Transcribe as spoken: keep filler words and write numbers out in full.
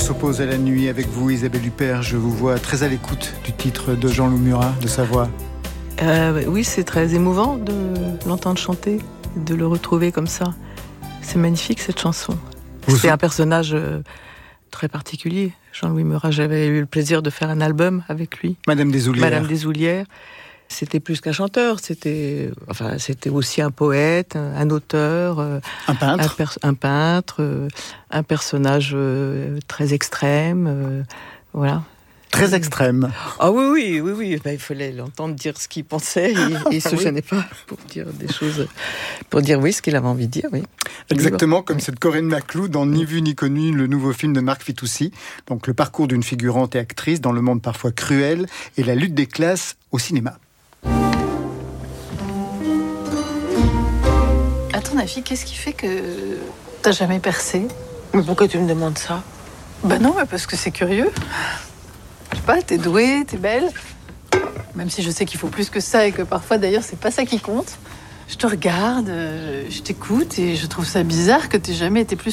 s'oppose à la nuit. Avec vous, Isabelle Huppert, je vous vois très à l'écoute du titre de Jean-Loup Murat, de sa voix. Euh, oui, c'est très émouvant de l'entendre chanter, de le retrouver comme ça. C'est magnifique cette chanson. Vous c'est sou- un personnage euh, très particulier, Jean-Louis Murat. J'avais eu le plaisir de faire un album avec lui. Madame Desoulières. Madame Desoulières. C'était plus qu'un chanteur, c'était, enfin, c'était aussi un poète, un auteur, un peintre, un, per- un, peintre, un personnage euh, très extrême, euh, voilà. Très extrême. Ah oui, oui, oui, oui. Ben, il fallait l'entendre dire ce qu'il pensait et, et se gênait pas pour dire des choses, pour dire oui ce qu'il avait envie de dire, oui. Exactement, comme cette Corinne Maclou dans Ni vu ni connu, le nouveau film de Marc Fitoussi. Donc le parcours d'une figurante et actrice dans le monde parfois cruel et la lutte des classes au cinéma. À ton avis, qu'est-ce qui fait que t'as jamais percé ? Mais pourquoi tu me demandes ça ? Bah non, mais parce que c'est curieux. Je sais pas, t'es douée, t'es belle. Même si je sais qu'il faut plus que ça et que parfois d'ailleurs c'est pas ça qui compte. Je te regarde, je t'écoute et je trouve ça bizarre que t'aies jamais été plus